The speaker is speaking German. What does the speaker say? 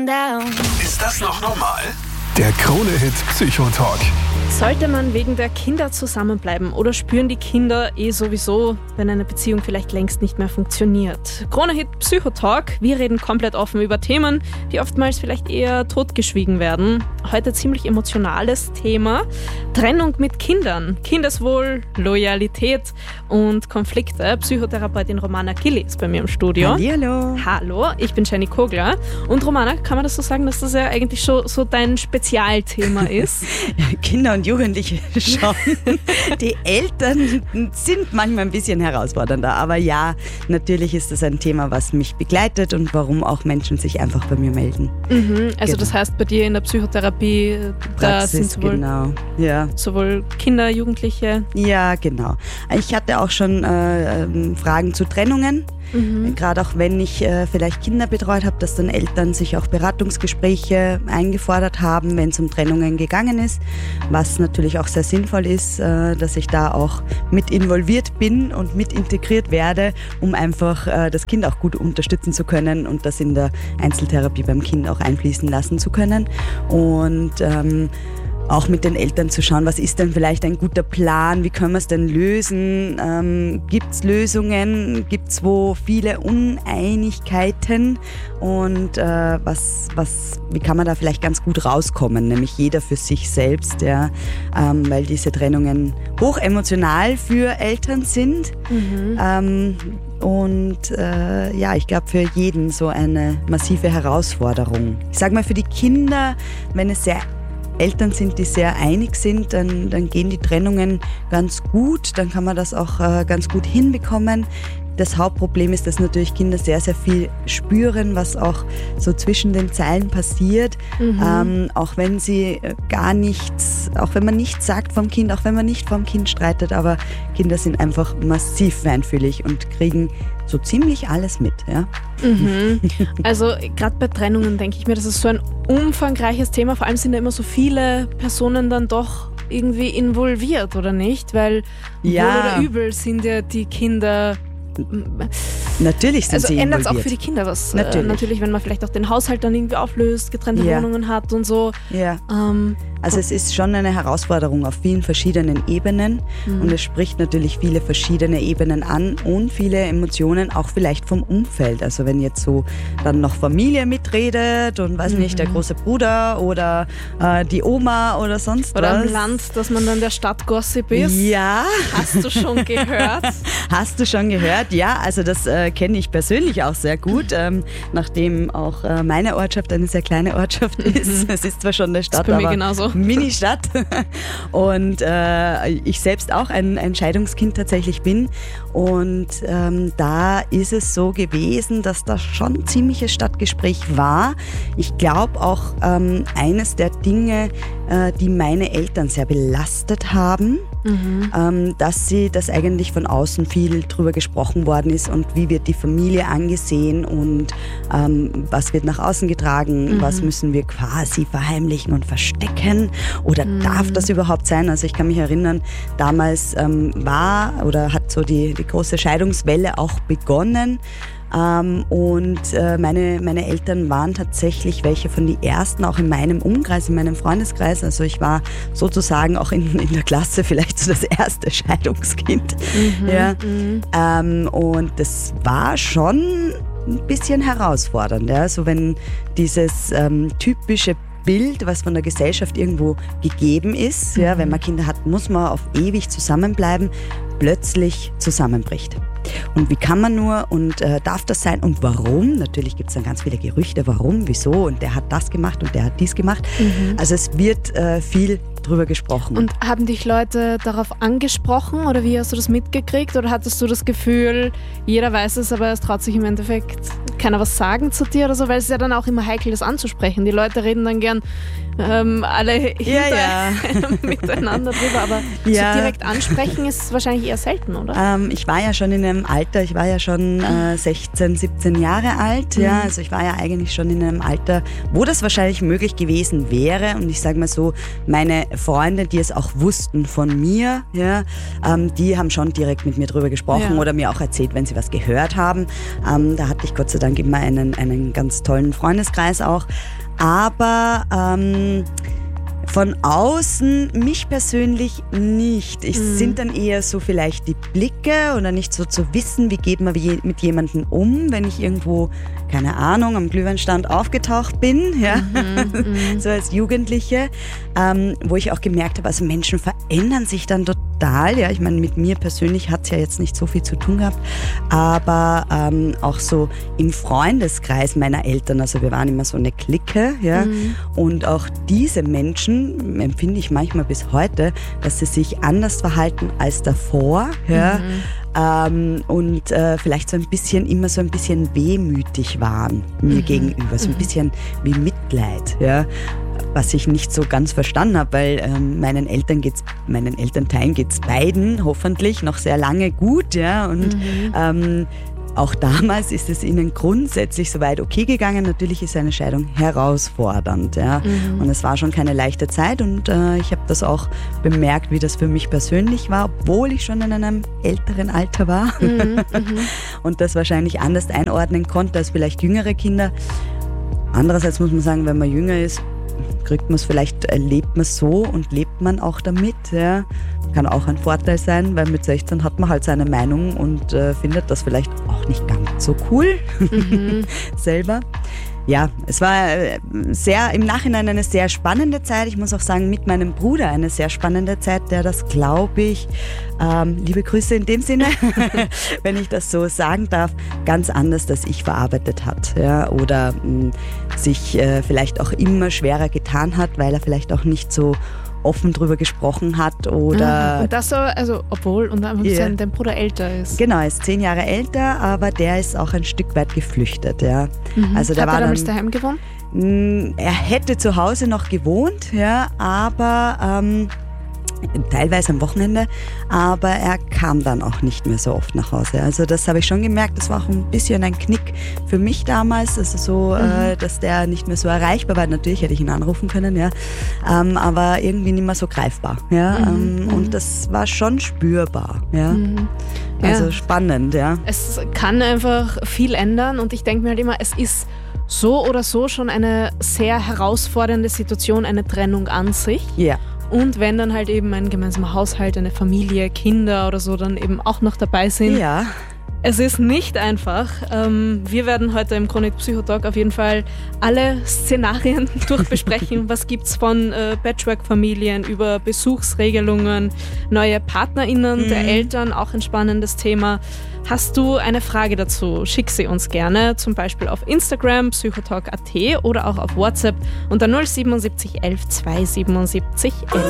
Ist das noch normal? Der Krone-Hit Psychotalk. Sollte man wegen der Kinder zusammenbleiben oder spüren die Kinder sowieso, wenn eine Beziehung vielleicht längst nicht mehr funktioniert? Krone-Hit Psychotalk. Wir reden komplett offen über Themen, die oftmals vielleicht eher totgeschwiegen werden. Heute ziemlich emotionales Thema. Trennung mit Kindern, Kindeswohl, Loyalität und Konflikte. Psychotherapeutin Romana Gilli ist bei mir im Studio. Hallihallo. Hallo, ich bin Jenny Kogler. Und Romana, kann man das so sagen, dass das ja eigentlich so dein Spezialthema ist? Kinder und Jugendliche schon. Die Eltern sind manchmal ein bisschen herausfordernder, aber ja, natürlich ist das ein Thema, was mich begleitet und warum auch Menschen sich einfach bei mir melden. Also das heißt, bei dir in der Psychotherapie, da sind sowohl Kinder, Jugendliche? Ja, genau. Ich hatte auch schon Fragen zu Trennungen. Gerade auch wenn ich vielleicht Kinder betreut habe, dass dann Eltern sich auch Beratungsgespräche eingefordert haben, wenn es um Trennungen gegangen ist, was natürlich auch sehr sinnvoll ist, dass ich da auch mit involviert bin und mit integriert werde, um einfach das Kind auch gut unterstützen zu können und das in der Einzeltherapie beim Kind auch einfließen lassen zu können. Und auch mit den Eltern zu schauen, was ist denn vielleicht ein guter Plan, wie können wir es denn lösen, gibt es Lösungen, gibt es wo viele Uneinigkeiten und wie kann man da vielleicht ganz gut rauskommen, nämlich jeder für sich selbst, weil diese Trennungen hochemotional für Eltern sind. Ich glaube für jeden so eine massive Herausforderung. Ich sage mal für die Kinder, wenn es sehr Eltern sind, die sehr einig sind, dann gehen die Trennungen ganz gut, dann kann man das auch ganz gut hinbekommen. Das Hauptproblem ist, dass natürlich Kinder sehr, sehr viel spüren, was auch so zwischen den Zeilen passiert. Auch wenn man nichts sagt vom Kind, auch wenn man nicht vom Kind streitet, aber Kinder sind einfach massiv feinfühlig und kriegen so ziemlich alles mit. Ja? Also gerade bei Trennungen denke ich mir, das ist so ein umfangreiches Thema, vor allem sind da immer so viele Personen dann doch irgendwie involviert, oder nicht? Weil wohl oder übel sind ja die Kinder. Natürlich sind sie ändert involviert. es auch für die Kinder was. Natürlich. Wenn man vielleicht auch den Haushalt dann irgendwie auflöst, getrennte Wohnungen hat und so. Ja. Also es ist schon eine Herausforderung auf vielen verschiedenen Ebenen und es spricht natürlich viele verschiedene Ebenen an und viele Emotionen auch vielleicht vom Umfeld. Also wenn jetzt so dann noch Familie mitredet und weiß nicht, der große Bruder oder die Oma oder sonst oder was. Oder im Land, dass man dann der Stadtgossip ist. Ja. Hast du schon gehört? Hast du schon gehört? Ja, also das kenne ich persönlich auch sehr gut, nachdem auch meine Ortschaft eine sehr kleine Ortschaft ist. Es ist zwar schon eine Stadt, das ist bei mir aber genauso. Mini-Stadt und ich selbst auch ein Scheidungskind tatsächlich bin und da ist es so gewesen, dass da schon ziemliches Stadtgespräch war. Ich glaube auch eines der Dinge, die meine Eltern sehr belastet haben, dass eigentlich von außen viel drüber gesprochen worden ist und wie wird die Familie angesehen und was wird nach außen getragen, was müssen wir quasi verheimlichen und verstecken oder darf das überhaupt sein? Also ich kann mich erinnern, damals hat so die große Scheidungswelle auch begonnen. Meine Eltern waren tatsächlich welche von den ersten, auch in meinem Umkreis, in meinem Freundeskreis. Also ich war sozusagen auch in der Klasse vielleicht so das erste Scheidungskind. Und das war schon ein bisschen herausfordernd. Ja? So wenn dieses typische Bild, was von der Gesellschaft irgendwo gegeben ist, wenn man Kinder hat, muss man auf ewig zusammenbleiben, plötzlich zusammenbricht. Und wie kann man nur und darf das sein und warum? Natürlich gibt es dann ganz viele Gerüchte, warum, wieso und der hat das gemacht und der hat dies gemacht. Also es wird viel drüber gesprochen. Und haben dich Leute darauf angesprochen oder wie hast du das mitgekriegt oder hattest du das Gefühl, jeder weiß es, aber es traut sich im Endeffekt keiner was sagen zu dir oder so, weil es ist ja dann auch immer heikel, das anzusprechen. Die Leute reden dann gern alle miteinander drüber, aber so direkt ansprechen ist wahrscheinlich eher selten, oder? Ich war ja schon in einem Alter, 16, 17 Jahre alt, also ich war ja eigentlich schon in einem Alter, wo das wahrscheinlich möglich gewesen wäre und ich sage mal so, meine Freunde, die es auch wussten von mir, ja, die haben schon direkt mit mir drüber gesprochen oder mir auch erzählt, wenn sie was gehört haben. Da hatte ich Gott sei Dank immer einen ganz tollen Freundeskreis auch. Aber von außen, mich persönlich nicht. Es sind dann eher so vielleicht die Blicke oder nicht so zu wissen, wie geht man mit jemandem um, wenn ich irgendwo, keine Ahnung, am Glühweinstand aufgetaucht bin, ja, so als Jugendliche, wo ich auch gemerkt habe, also Menschen verändern sich dann total, ja, ich meine, mit mir persönlich hat es ja jetzt nicht so viel zu tun gehabt, aber auch so im Freundeskreis meiner Eltern, also wir waren immer so eine Clique, ja, und auch diese Menschen empfinde ich manchmal bis heute, dass sie sich anders verhalten als davor, ja, und vielleicht so ein bisschen, immer so ein bisschen wehmütig waren mir gegenüber, so ein bisschen wie Mitleid, ja, was ich nicht so ganz verstanden habe, weil meinen Elternteilen geht's beiden hoffentlich noch sehr lange gut, ja, und auch damals ist es ihnen grundsätzlich soweit okay gegangen. Natürlich ist eine Scheidung herausfordernd, ja. Und es war schon keine leichte Zeit und ich habe das auch bemerkt, wie das für mich persönlich war, obwohl ich schon in einem älteren Alter war und das wahrscheinlich anders einordnen konnte als vielleicht jüngere Kinder. Andererseits muss man sagen, wenn man jünger ist, kriegt man es vielleicht, erlebt man so und lebt man auch damit, ja. Kann auch ein Vorteil sein, weil mit 16 hat man halt seine Meinung und findet das vielleicht auch nicht ganz so cool selber. Ja, es war im Nachhinein eine sehr spannende Zeit. Ich muss auch sagen, mit meinem Bruder eine sehr spannende Zeit, der das, glaube ich, liebe Grüße in dem Sinne, wenn ich das so sagen darf, ganz anders als ich verarbeitet hat. Ja, oder sich vielleicht auch immer schwerer getan hat, weil er vielleicht auch nicht so offen drüber gesprochen hat oder... Und das so, also obwohl dein Bruder älter ist. Genau, er ist 10 Jahre älter, aber der ist auch ein Stück weit geflüchtet, ja. Also der hat war er damals daheim gewohnt? Er hätte zu Hause noch gewohnt, ja, aber teilweise am Wochenende, aber er kam dann auch nicht mehr so oft nach Hause. Also das habe ich schon gemerkt, das war auch ein bisschen ein Knick für mich damals, also so, dass der nicht mehr so erreichbar war. Natürlich hätte ich ihn anrufen können, ja, aber irgendwie nicht mehr so greifbar, ja, und das war schon spürbar, ja. Also spannend, ja. Es kann einfach viel ändern und ich denke mir halt immer, es ist so oder so schon eine sehr herausfordernde Situation, eine Trennung an sich. Ja. Und wenn dann halt eben ein gemeinsamer Haushalt, eine Familie, Kinder oder so dann eben auch noch dabei sind. Ja. Es ist nicht einfach. Wir werden heute im Krone Hit Psychotalk auf jeden Fall alle Szenarien durchbesprechen. Was gibt's von Patchwork-Familien über Besuchsregelungen, neue PartnerInnen der Eltern, auch ein spannendes Thema. Hast du eine Frage dazu? Schick sie uns gerne, zum Beispiel auf Instagram, psychotalk.at oder auch auf WhatsApp unter 077 11 277 11.